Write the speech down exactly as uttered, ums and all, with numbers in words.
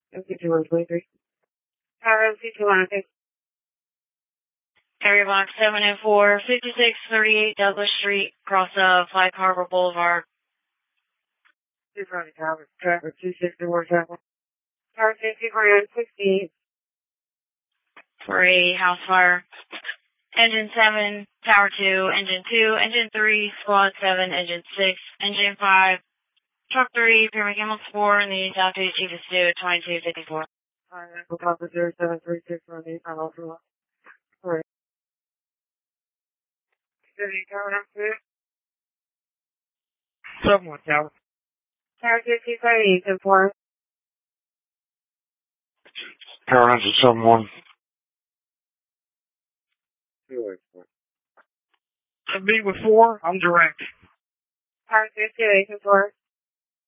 M C two one twenty-three. Tower M C two one six. Area box seven oh four, fifty-six thirty-eight Douglas Street, across uh, Flag Harbor Boulevard. Two front tower, traffic two sixty-one traffic. Tower safety ground sixty-eight. For a house fire. Engine seven, Tower two, Engine two, Engine three, Squad seven, Engine six, Engine five, Truck three, Pyramid Camels four, and the Southeast Chief of Stew, twenty-two fifty-four. Alright, Echo Papa zero seven three six one eight, I'm also one. Alright. City Tower number two. seven one Tower. Tower fifty thirty-eight, ten four. Tower engine seven one. B with four, I'm direct. Tower fifty-eight, ten four.